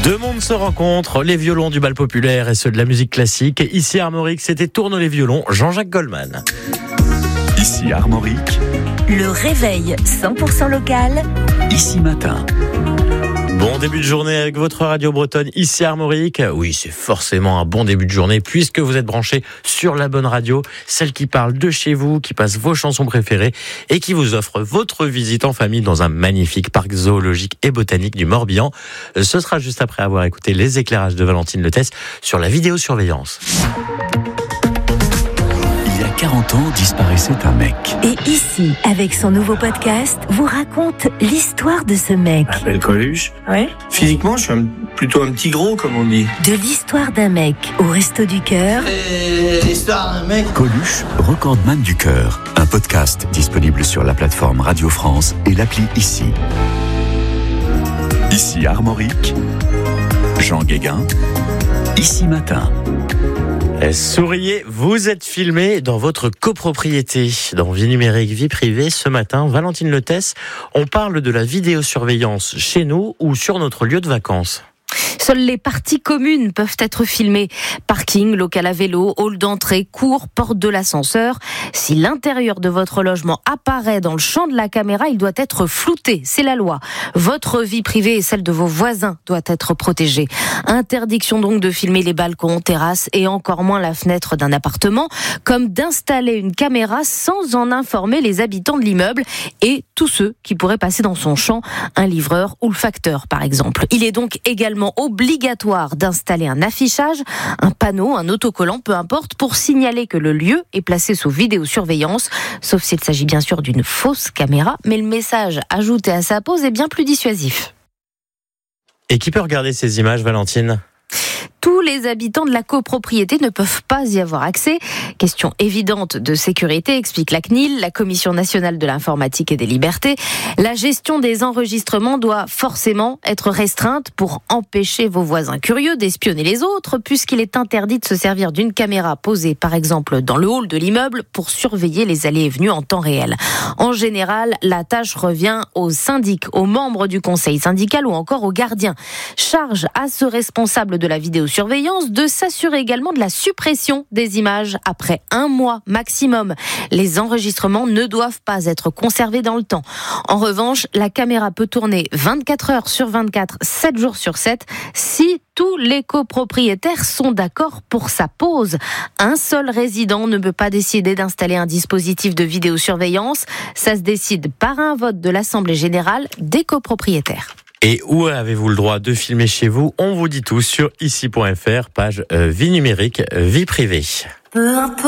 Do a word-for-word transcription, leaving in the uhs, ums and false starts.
Deux mondes se rencontrent, les violons du bal populaire et ceux de la musique classique. Ici Armorique, c'était Tourne les violons, Jean-Jacques Goldman. Ici Armorique, le réveil cent pour cent local. Ici Matin. Bon début de journée avec votre radio bretonne, ici Armorique. Oui, c'est forcément un bon début de journée puisque vous êtes branchés sur la bonne radio, celle qui parle de chez vous, qui passe vos chansons préférées et qui vous offre votre visite en famille dans un magnifique parc zoologique et botanique du Morbihan. Ce sera juste après avoir écouté les éclairages de Valentine Letès sur la vidéosurveillance. Il y a quarante ans, disparaissait un mec. Et ici, avec son nouveau podcast, vous raconte l'histoire de ce mec. Je m'appelle Coluche. Ouais. Physiquement, je suis un, plutôt un petit gros, comme on dit. De l'histoire d'un mec au Resto du Cœur. Et l'histoire d'un mec. Coluche, recordman du cœur. Un podcast disponible sur la plateforme Radio France et l'appli Ici. Ici Armorique, Jean Guéguin, Ici Matin. Souriez, vous êtes filmé dans votre copropriété. Dans Vie numérique, vie privée, ce matin, Valentine Letès, on parle de la vidéosurveillance chez nous ou sur notre lieu de vacances. Seules les parties communes peuvent être filmées. Parking, local à vélo, hall d'entrée, cour, porte de l'ascenseur. Si l'intérieur de votre logement apparaît dans le champ de la caméra, il doit être flouté. C'est la loi. Votre vie privée et celle de vos voisins doit être protégée. Interdiction donc de filmer les balcons, terrasses et encore moins la fenêtre d'un appartement, comme d'installer une caméra sans en informer les habitants de l'immeuble et tous ceux qui pourraient passer dans son champ, un livreur ou le facteur par exemple. Il est donc également obligatoire d'installer un affichage, un panneau, un autocollant, peu importe, pour signaler que le lieu est placé sous vidéosurveillance, sauf s'il s'agit bien sûr d'une fausse caméra, mais le message ajouté à sa pose est bien plus dissuasif. Et qui peut regarder ces images, Valentine ? Tous les habitants de la copropriété ne peuvent pas y avoir accès. Question évidente de sécurité, explique la C N I L, la Commission nationale de l'informatique et des libertés. La gestion des enregistrements doit forcément être restreinte pour empêcher vos voisins curieux d'espionner les autres, puisqu'il est interdit de se servir d'une caméra posée, par exemple, dans le hall de l'immeuble pour surveiller les allées et venues en temps réel. En général, la tâche revient aux syndics, aux membres du conseil syndical ou encore aux gardiens. Charge à ce responsable de la vidéosurveillance de s'assurer également de la suppression des images après un mois maximum. Les enregistrements ne doivent pas être conservés dans le temps. En revanche, la caméra peut tourner vingt-quatre heures sur vingt-quatre, sept jours sur sept, si tous les copropriétaires sont d'accord pour sa pose. Un seul résident ne peut pas décider d'installer un dispositif de vidéosurveillance. Ça se décide par un vote de l'Assemblée générale des copropriétaires. Et où avez-vous le droit de filmer chez vous ? On vous dit tout sur ici point f r, page euh, vie numérique, vie privée. Peu importe.